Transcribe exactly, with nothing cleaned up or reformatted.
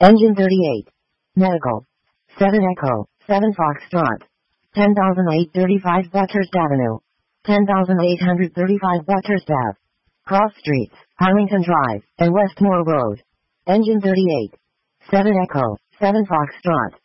Engine thirty-eight. Medical. seven Echo, seven Foxtrot. ten thousand eight hundred thirty-five Butters Avenue. ten thousand eight hundred thirty-five Butters Ave. Cross Streets, Arlington Drive, and Westmore Road. Engine thirty-eight. seven Echo, seven Foxtrot.